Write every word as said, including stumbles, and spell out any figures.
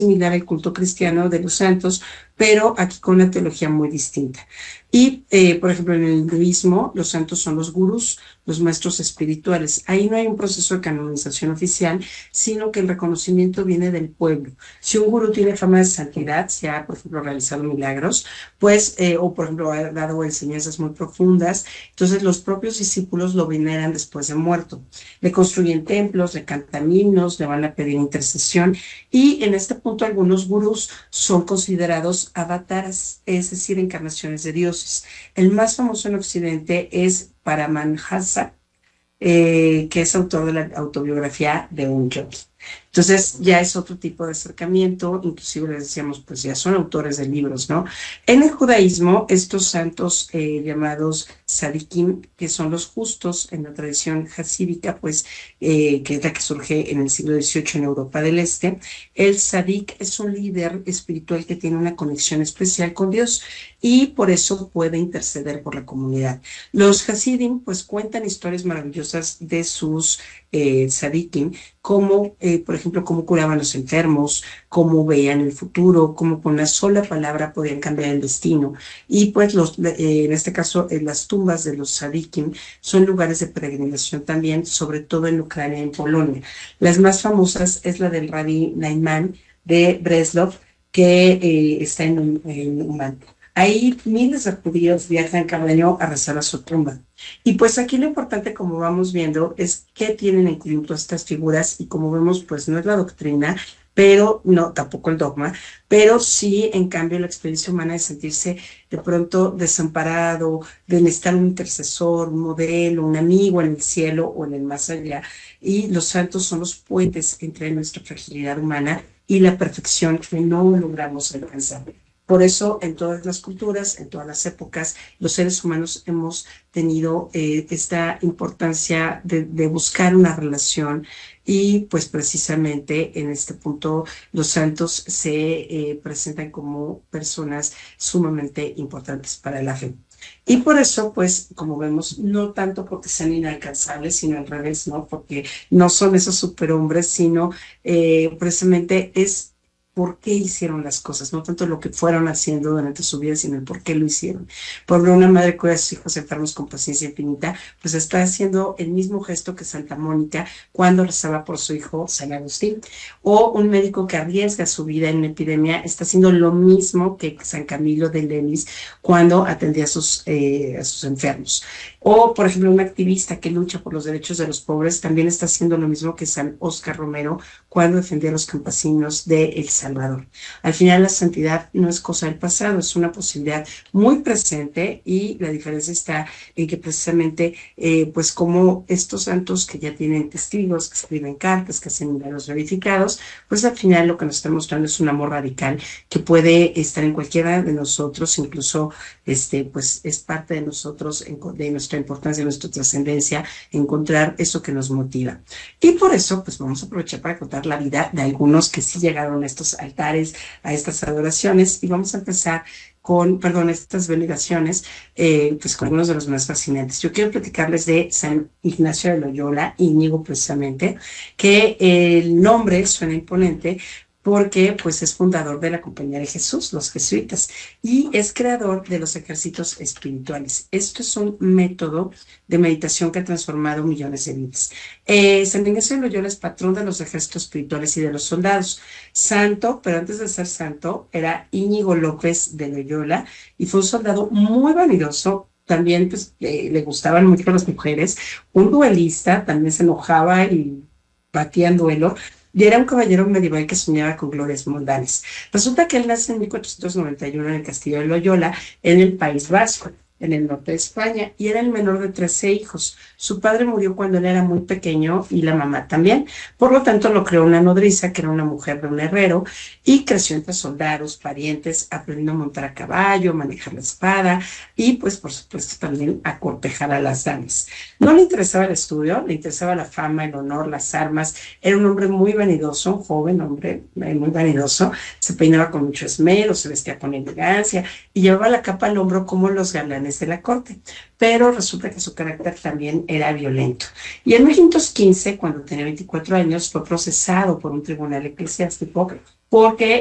similar al culto cristiano de los santos, pero aquí con una teología muy distinta. Y, eh, por ejemplo, en el hinduismo, los santos son los gurús, los maestros espirituales. Ahí no hay un proceso de canonización oficial, sino que el reconocimiento viene del pueblo. Si un gurú tiene fama de santidad, si ha, por ejemplo, realizado milagros, pues, eh, o por ejemplo, ha dado enseñanzas muy profundas, entonces los propios discípulos lo veneran después de muerto. Le construyen templos, le cantan himnos, le van a pedir intercesión, y en este punto algunos gurús son considerados avataras, es decir, encarnaciones de dioses. El más famoso en Occidente es Paramahansa, eh, que es autor de la autobiografía de un yogi. Entonces ya es otro tipo de acercamiento, inclusive les decíamos, pues ya son autores de libros, ¿no? En el judaísmo, estos santos eh, llamados tzadikim, que son los justos en la tradición hasídica, pues eh, que es la que surge en el siglo dieciocho en Europa del Este, el tzadik es un líder espiritual que tiene una conexión especial con Dios y por eso puede interceder por la comunidad. Los hasidim pues cuentan historias maravillosas de sus eh, tzadikim, como eh, por ejemplo cómo curaban a los enfermos, cómo veían el futuro, cómo con una sola palabra podían cambiar el destino. Y pues los, eh, en este caso eh, las tumbas de los tzadikim son lugares de peregrinación también, sobre todo en Ucrania y en Polonia. Las más famosas es la del Rabbi Naiman de Breslov, que eh, está en, en Uman. Ahí miles de judíos viajan cada año a rezar a su tumba. Y pues aquí lo importante, como vamos viendo, es qué tienen en común todas estas figuras, y como vemos, pues no es la doctrina, pero no, tampoco el dogma, pero sí, en cambio, la experiencia humana de sentirse de pronto desamparado, de necesitar un intercesor, un modelo, un amigo en el cielo o en el más allá. Y los santos son los puentes entre nuestra fragilidad humana y la perfección que no logramos alcanzar. Por eso, en todas las culturas, en todas las épocas, los seres humanos hemos tenido eh, esta importancia de, de buscar una relación, y pues precisamente en este punto los santos se eh, presentan como personas sumamente importantes para la fe. Y por eso, pues, como vemos, no tanto porque sean inalcanzables, sino al revés, ¿no? Porque no son esos superhombres, sino eh, precisamente es por qué hicieron las cosas, no tanto lo que fueron haciendo durante su vida, sino el por qué lo hicieron. Por ejemplo, una madre cuida a sus hijos enfermos con paciencia infinita, pues está haciendo el mismo gesto que Santa Mónica cuando rezaba por su hijo San Agustín. O un médico que arriesga su vida en una epidemia está haciendo lo mismo que San Camilo de Lenis cuando atendía a sus, eh, a sus enfermos. O, por ejemplo, un activista que lucha por los derechos de los pobres también está haciendo lo mismo que San Óscar Romero cuando defendía a los campesinos de El Salvador. Al final, la santidad no es cosa del pasado, es una posibilidad muy presente, y la diferencia está en que precisamente, eh, pues como estos santos que ya tienen testigos, que escriben cartas, que hacen milagros verificados, pues al final lo que nos está mostrando es un amor radical que puede estar en cualquiera de nosotros, incluso este, pues es parte de nosotros, de nuestra importancia, de nuestra trascendencia, encontrar eso que nos motiva. Y por eso, pues vamos a aprovechar para contar la vida de algunos que sí llegaron a estos altares, a estas adoraciones, y vamos a empezar con, perdón, estas veneraciones, eh, pues con algunos de los más fascinantes. Yo quiero platicarles de San Ignacio de Loyola, Íñigo precisamente, que el nombre suena imponente, porque pues es fundador de la Compañía de Jesús, los jesuitas, y es creador de los ejércitos espirituales. Esto es un método de meditación que ha transformado millones de vidas. Eh, San Ignacio de Loyola es patrón de los ejércitos espirituales y de los soldados. Santo, pero antes de ser santo, era Íñigo López de Loyola, y fue un soldado muy vanidoso. También pues, eh, le gustaban mucho las mujeres, un duelista, también se enojaba y batía en duelo, y era un caballero medieval que soñaba con glorias mundanas. Resulta que él nace en mil cuatrocientos noventa y uno en el castillo de Loyola, en el País Vasco, en el norte de España, y era el menor de trece hijos. Su padre murió cuando él era muy pequeño y la mamá también. Por lo tanto, lo creó una nodriza, que era una mujer de un herrero, y creció entre soldados, parientes, aprendiendo a montar a caballo, a manejar la espada y, pues, por supuesto, también a cortejar a las damas. No le interesaba el estudio, le interesaba la fama, el honor, las armas. Era un hombre muy vanidoso, un joven hombre muy vanidoso. Se peinaba con mucho esmero, se vestía con elegancia y llevaba la capa al hombro como los galanes de la corte, pero resulta que su carácter también era violento. Y en mil quinientos quince, cuando tenía veinticuatro años, fue procesado por un tribunal eclesiástico porque